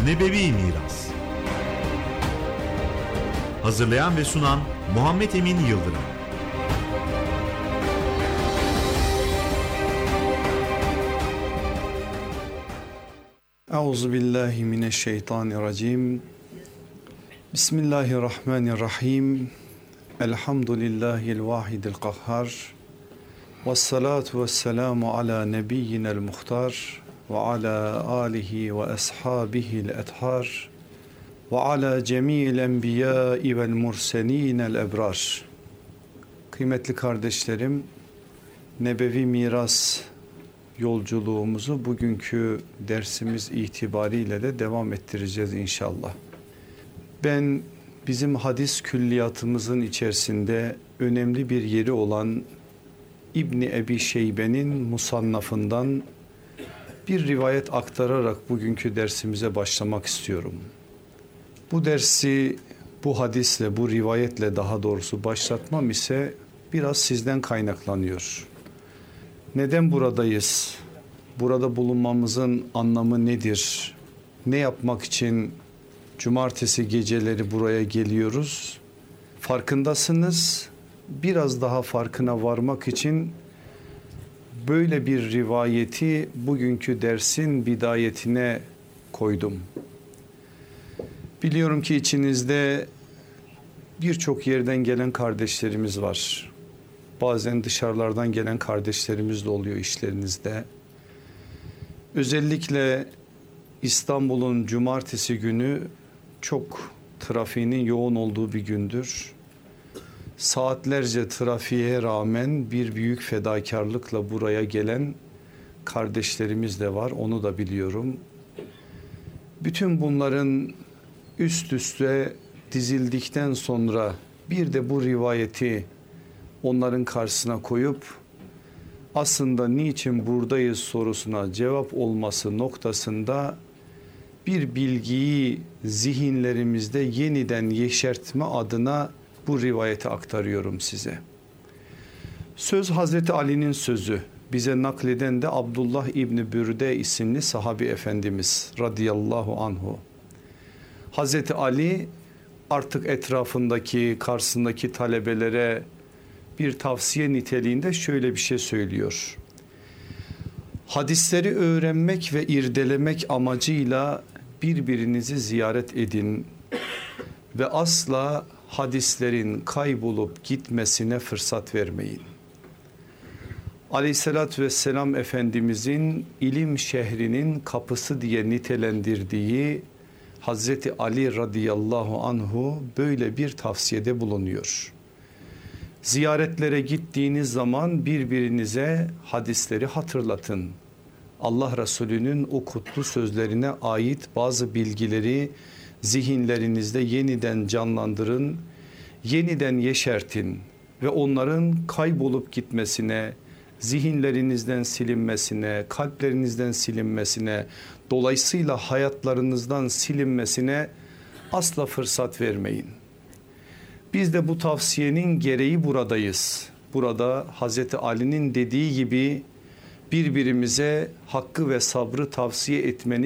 Nebevi Miras. Hazırlayan ve sunan Muhammed Emin Yıldırım. Euzubillahimineşşeytanirracim. Bismillahirrahmanirrahim. Elhamdülillahil vahidil kahhar. Vessalatu vesselamu ala nebiyyinel muhtar ve ala alihi ve ashabihil ethar ve ala cemil enbiyai vel murselinel ebrar. Kıymetli kardeşlerim, Nebevi Miras yolculuğumuzu bugünkü dersimiz itibariyle de devam ettireceğiz inşallah. Ben bizim hadis külliyatımızın içerisinde önemli bir yeri olan İbni Ebi Şeybe'nin musannafından bir rivayet aktararak bugünkü dersimize başlamak istiyorum. Bu dersi bu hadisle, bu rivayetle daha doğrusu başlatmam ise biraz sizden kaynaklanıyor. Neden buradayız? Burada bulunmamızın anlamı nedir? Ne yapmak için cumartesi geceleri buraya geliyoruz? Farkındasınız. Biraz daha farkına varmak için böyle bir rivayeti bugünkü dersin bidayetine koydum. Biliyorum ki içinizde birçok yerden gelen kardeşlerimiz var. Bazen dışarılardan gelen kardeşlerimiz de oluyor işlerinizde. Özellikle İstanbul'un cumartesi günü çok trafiğinin yoğun olduğu bir gündür. Saatlerce trafiğe rağmen bir büyük fedakarlıkla buraya gelen kardeşlerimiz de var, onu da biliyorum. Bütün bunların üst üste dizildikten sonra bir de bu rivayeti onların karşısına koyup aslında niçin buradayız sorusuna cevap olması noktasında bir bilgiyi zihinlerimizde yeniden yeşertme adına bu rivayeti aktarıyorum size. Söz Hazreti Ali'nin sözü, bize nakleden de Abdullah İbni Bürde isimli sahabi efendimiz radıyallahu anhu. Hazreti Ali artık etrafındaki, karşısındaki talebelere bir tavsiye niteliğinde şöyle bir şey söylüyor. Hadisleri öğrenmek ve irdelemek amacıyla birbirinizi ziyaret edin ve asla hadislerin kaybolup gitmesine fırsat vermeyin. Aleyhissalatü vesselam Efendimizin ilim şehrinin kapısı diye nitelendirdiği Hazreti Ali radıyallahu anhu böyle bir tavsiyede bulunuyor. Ziyaretlere gittiğiniz zaman birbirinize hadisleri hatırlatın. Allah Resulü'nün o kutlu sözlerine ait bazı bilgileri zihinlerinizde yeniden canlandırın, yeniden yeşertin ve onların kaybolup gitmesine, zihinlerinizden silinmesine, kalplerinizden silinmesine, dolayısıyla hayatlarınızdan silinmesine asla fırsat vermeyin. Biz de bu tavsiyenin gereği buradayız. Burada Hazreti Ali'nin dediği gibi birbirimize hakkı ve sabrı tavsiye etmenin